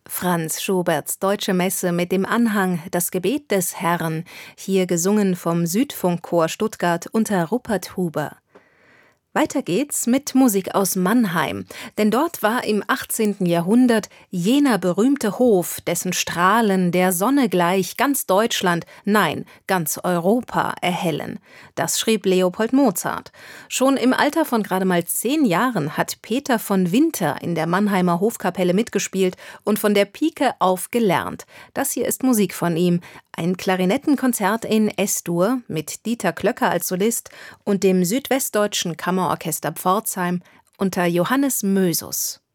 Franz Schuberts Deutsche Messe mit dem Anhang Das Gebet des Herrn, hier gesungen vom Südfunkchor Stuttgart unter Rupert Huber. Weiter geht's mit Musik aus Mannheim, denn dort war im 18. Jahrhundert jener berühmte Hof, dessen Strahlen der Sonne gleich ganz Deutschland, nein, ganz Europa erhellen. Das schrieb Leopold Mozart. Schon im Alter von gerade mal 10 Jahren hat Peter von Winter in der Mannheimer Hofkapelle mitgespielt und von der Pike auf gelernt. Das hier ist Musik von ihm. Ein Klarinettenkonzert in S-Dur mit Dieter Klöcker als Solist und dem Südwestdeutschen Kammerorchester Pforzheim unter Johannes Mösus.